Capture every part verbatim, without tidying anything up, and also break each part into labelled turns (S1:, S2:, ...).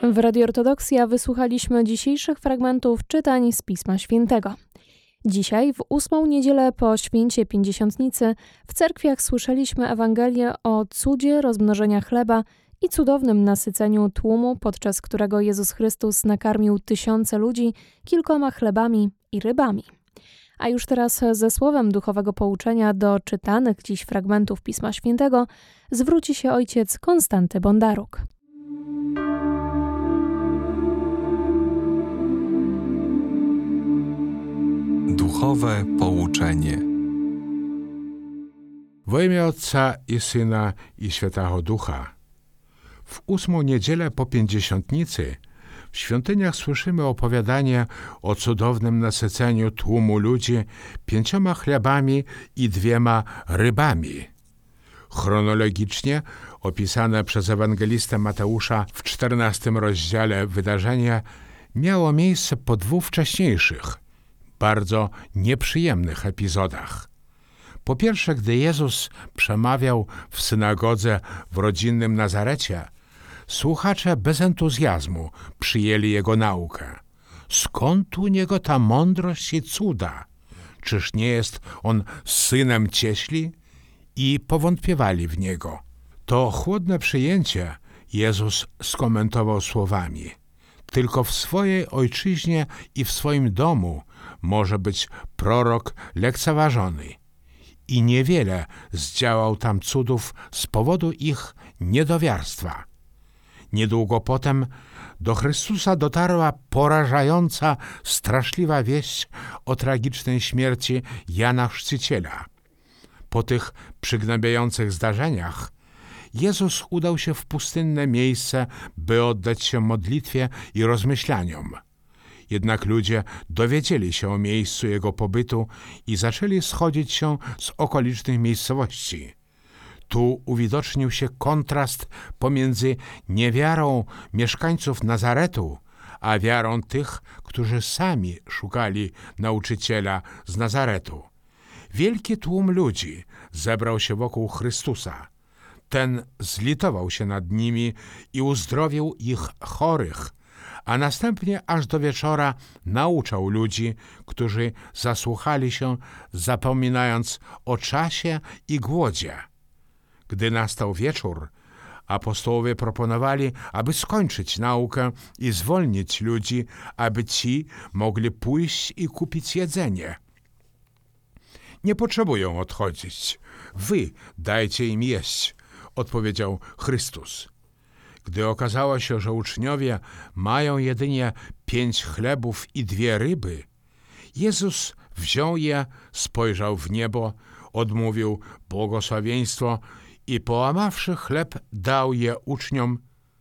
S1: W Radiu Ortodoksja wysłuchaliśmy dzisiejszych fragmentów czytań z Pisma Świętego. Dzisiaj, w ósmą niedzielę po święcie Pięćdziesiątnicy, w cerkwiach słyszeliśmy Ewangelię o cudzie rozmnożenia chleba i cudownym nasyceniu tłumu, podczas którego Jezus Chrystus nakarmił tysiące ludzi kilkoma chlebami i rybami. A już teraz ze słowem duchowego pouczenia do czytanych dziś fragmentów Pisma Świętego zwróci się ojciec Konstanty Bondaruk.
S2: Duchowe pouczenie.
S3: W imię Ojca i Syna i Świętego Ducha. W ósmą niedzielę po Pięćdziesiątnicy w świątyniach słyszymy opowiadanie o cudownym nasyceniu tłumu ludzi pięcioma chlebami i dwiema rybami. Chronologicznie opisane przez ewangelistę Mateusza w czternastym rozdziale wydarzenie miało miejsce po dwóch wcześniejszych, bardzo nieprzyjemnych epizodach. Po pierwsze, gdy Jezus przemawiał w synagodze w rodzinnym Nazarecie, słuchacze bez entuzjazmu przyjęli Jego naukę. Skąd u Niego ta mądrość i cuda? Czyż nie jest On synem cieśli? I powątpiewali w Niego. To chłodne przyjęcie Jezus skomentował słowami: tylko w swojej ojczyźnie i w swoim domu może być prorok lekceważony. I niewiele zdziałał tam cudów z powodu ich niedowiarstwa. Niedługo potem do Chrystusa dotarła porażająca, straszliwa wieść o tragicznej śmierci Jana Chrzciciela. Po tych przygnębiających zdarzeniach Jezus udał się w pustynne miejsce, by oddać się modlitwie i rozmyślaniom. Jednak ludzie dowiedzieli się o miejscu Jego pobytu i zaczęli schodzić się z okolicznych miejscowości. Tu uwidocznił się kontrast pomiędzy niewiarą mieszkańców Nazaretu, a wiarą tych, którzy sami szukali nauczyciela z Nazaretu. Wielki tłum ludzi zebrał się wokół Chrystusa. Ten zlitował się nad nimi i uzdrowił ich chorych, a następnie aż do wieczora nauczał ludzi, którzy zasłuchali się, zapominając o czasie i głodzie. Gdy nastał wieczór, apostołowie proponowali, aby skończyć naukę i zwolnić ludzi, aby ci mogli pójść i kupić jedzenie. Nie potrzebują odchodzić. Wy dajcie im jeść, odpowiedział Chrystus. Gdy okazało się, że uczniowie mają jedynie pięć chlebów i dwie ryby, Jezus wziął je, spojrzał w niebo, odmówił błogosławieństwo i połamawszy chleb, dał je uczniom.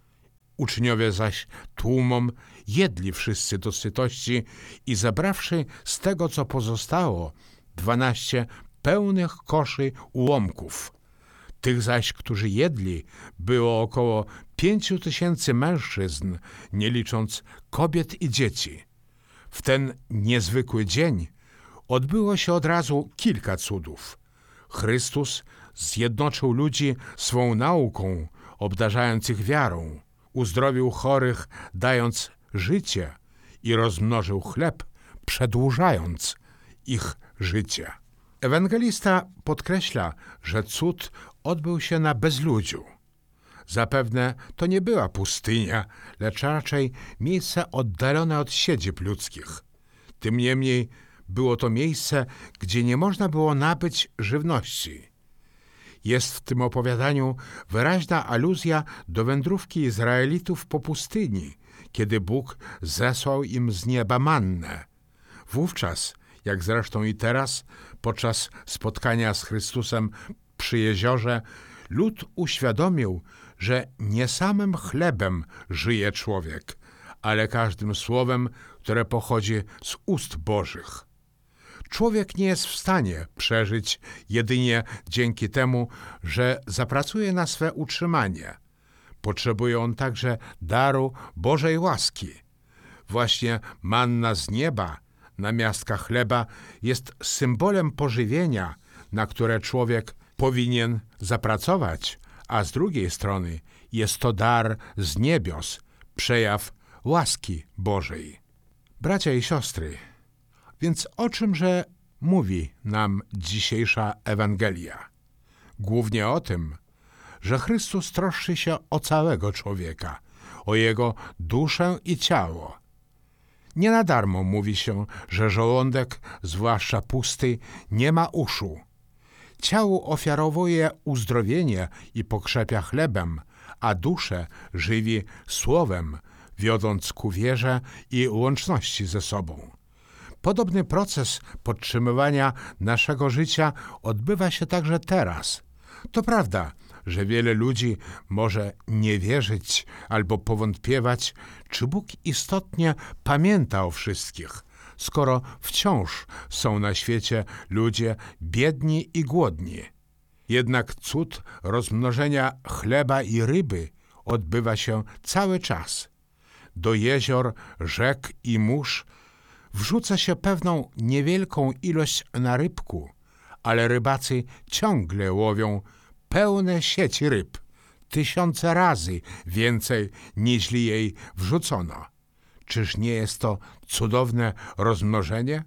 S3: Uczniowie zaś tłumom jedli wszyscy do sytości i zabrawszy z tego, co pozostało, dwanaście pełnych koszy ułomków. Tych zaś, którzy jedli, było około pięciu tysięcy mężczyzn, nie licząc kobiet i dzieci. W ten niezwykły dzień odbyło się od razu kilka cudów. Chrystus zjednoczył ludzi swą nauką, obdarzając ich wiarą, uzdrowił chorych, dając życie i rozmnożył chleb, przedłużając ich życie. Ewangelista podkreśla, że cud odbył się na bezludziu. Zapewne to nie była pustynia, lecz raczej miejsce oddalone od siedzib ludzkich. Tym niemniej było to miejsce, gdzie nie można było nabyć żywności. Jest w tym opowiadaniu wyraźna aluzja do wędrówki Izraelitów po pustyni, kiedy Bóg zesłał im z nieba mannę. Wówczas, jak zresztą i teraz, podczas spotkania z Chrystusem przy jeziorze, lud uświadomił, że nie samym chlebem żyje człowiek, ale każdym słowem, które pochodzi z ust Bożych. Człowiek nie jest w stanie przeżyć jedynie dzięki temu, że zapracuje na swe utrzymanie. Potrzebuje on także daru Bożej łaski. Właśnie manna z nieba, namiastka chleba, jest symbolem pożywienia, na które człowiek powinien zapracować, a z drugiej strony jest to dar z niebios, przejaw łaski Bożej. Bracia i siostry, więc o czymże mówi nam dzisiejsza Ewangelia? Głównie o tym, że Chrystus troszczy się o całego człowieka, o jego duszę i ciało. Nie na darmo mówi się, że żołądek, zwłaszcza pusty, nie ma uszu. Ciało ofiarowuje uzdrowienie i pokrzepia chlebem, a duszę żywi słowem, wiodąc ku wierze i łączności ze sobą. Podobny proces podtrzymywania naszego życia odbywa się także teraz. To prawda, że wiele ludzi może nie wierzyć albo powątpiewać, czy Bóg istotnie pamięta o wszystkich, skoro wciąż są na świecie ludzie biedni i głodni. Jednak cud rozmnożenia chleba i ryby odbywa się cały czas. Do jezior, rzek i mórz wrzuca się pewną niewielką ilość na rybku, ale rybacy ciągle łowią pełne sieci ryb, tysiące razy więcej niż jej wrzucono. Czyż nie jest to cudowne rozmnożenie?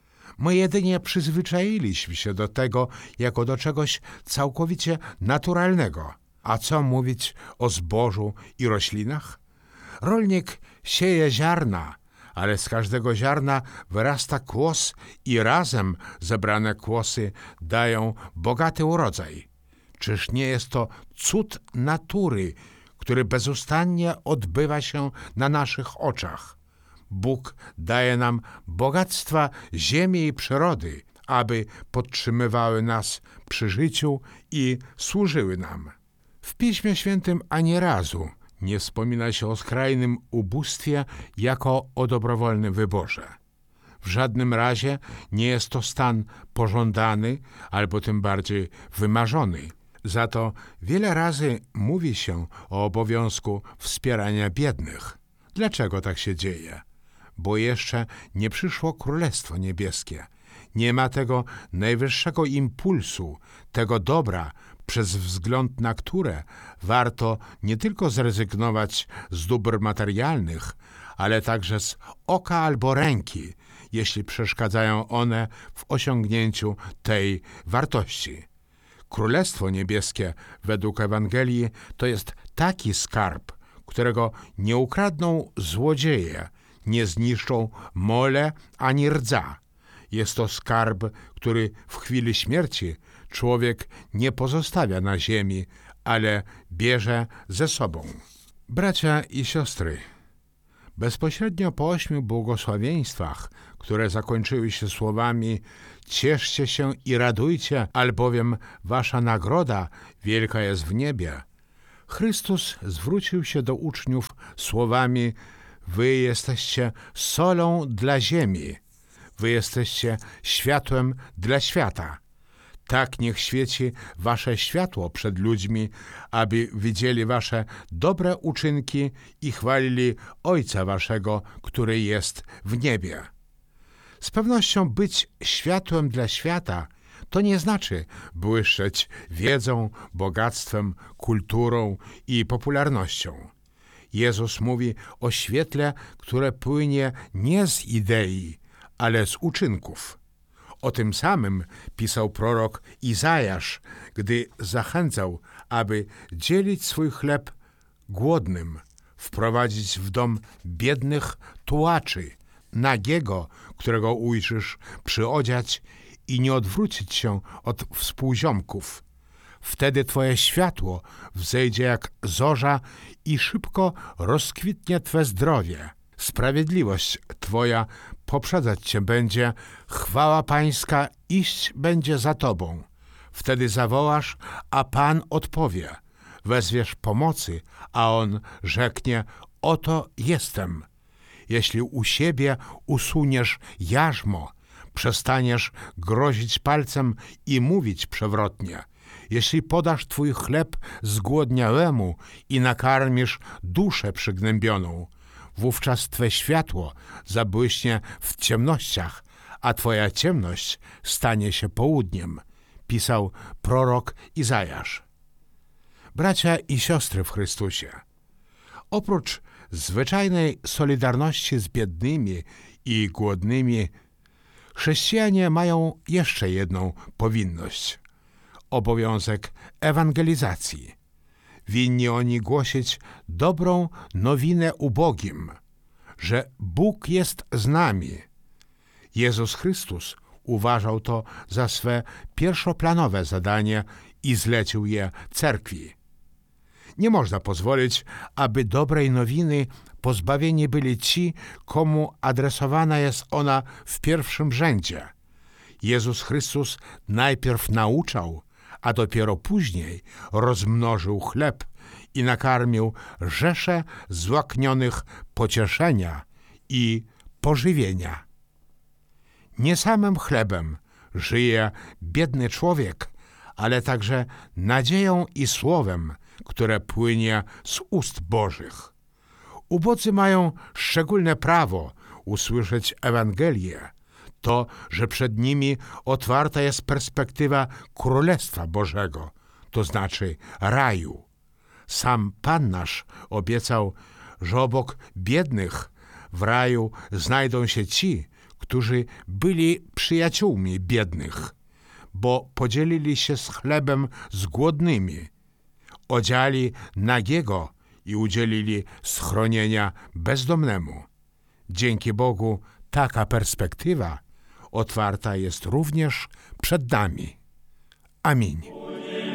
S3: My jedynie przyzwyczailiśmy się do tego jako do czegoś całkowicie naturalnego. A co mówić o zbożu i roślinach? Rolnik sieje ziarna, ale z każdego ziarna wyrasta kłos i razem zebrane kłosy dają bogaty urodzaj. Czyż nie jest to cud natury, który bezustannie odbywa się na naszych oczach? Bóg daje nam bogactwa ziemi i przyrody, aby podtrzymywały nas przy życiu i służyły nam. W Piśmie Świętym ani razu nie wspomina się o skrajnym ubóstwie jako o dobrowolnym wyborze. W żadnym razie nie jest to stan pożądany albo tym bardziej wymarzony. Za to wiele razy mówi się o obowiązku wspierania biednych. Dlaczego tak się dzieje? Bo jeszcze nie przyszło Królestwo Niebieskie. Nie ma tego najwyższego impulsu, tego dobra, przez wzgląd na które warto nie tylko zrezygnować z dóbr materialnych, ale także z oka albo ręki, jeśli przeszkadzają one w osiągnięciu tej wartości. Królestwo Niebieskie według Ewangelii to jest taki skarb, którego nie ukradną złodzieje, nie zniszczą mole ani rdza. Jest to skarb, który w chwili śmierci człowiek nie pozostawia na ziemi, ale bierze ze sobą. Bracia i siostry, bezpośrednio po ośmiu błogosławieństwach, które zakończyły się słowami „Cieszcie się i radujcie, albowiem wasza nagroda wielka jest w niebie”, Chrystus zwrócił się do uczniów słowami „Wy jesteście solą dla ziemi, wy jesteście światłem dla świata. Tak niech świeci wasze światło przed ludźmi, aby widzieli wasze dobre uczynki i chwalili Ojca waszego, który jest w niebie”. Z pewnością być światłem dla świata to nie znaczy błyszczeć wiedzą, bogactwem, kulturą i popularnością. Jezus mówi o świetle, które płynie nie z idei, ale z uczynków. O tym samym pisał prorok Izajasz, gdy zachęcał, aby dzielić swój chleb głodnym, wprowadzić w dom biednych tułaczy, nagiego, którego ujrzysz, przyodziać i nie odwrócić się od współziomków. Wtedy twoje światło wzejdzie jak zorza i szybko rozkwitnie twe zdrowie. Sprawiedliwość twoja poprzedzać cię będzie, chwała pańska iść będzie za tobą. Wtedy zawołasz, a Pan odpowie. Wezwiesz pomocy, a On rzeknie, oto jestem. Jeśli u siebie usuniesz jarzmo, przestaniesz grozić palcem i mówić przewrotnie. Jeśli podasz twój chleb zgłodniałemu i nakarmisz duszę przygnębioną, wówczas twe światło zabłyśnie w ciemnościach, a twoja ciemność stanie się południem, pisał prorok Izajasz. Bracia i siostry w Chrystusie, Oprócz zwyczajnej solidarności z biednymi i głodnymi, chrześcijanie mają jeszcze jedną powinność – obowiązek ewangelizacji. Winni oni głosić dobrą nowinę ubogim, że Bóg jest z nami. Jezus Chrystus uważał to za swe pierwszoplanowe zadanie i zlecił je cerkwi. Nie można pozwolić, aby dobrej nowiny pozbawieni byli ci, komu adresowana jest ona w pierwszym rzędzie. Jezus Chrystus najpierw nauczał, a dopiero później rozmnożył chleb i nakarmił rzesze złaknionych pocieszenia i pożywienia. Nie samym chlebem żyje biedny człowiek, ale także nadzieją i słowem, które płynie z ust Bożych. Ubodzy mają szczególne prawo usłyszeć Ewangelię, to, że przed nimi otwarta jest perspektywa Królestwa Bożego, to znaczy raju. Sam Pan nasz obiecał, że obok biednych w raju znajdą się ci, którzy byli przyjaciółmi biednych, bo podzielili się z chlebem z głodnymi, odziali nagiego i udzielili schronienia bezdomnemu. Dzięki Bogu taka perspektywa otwarta jest również przed nami. Amin.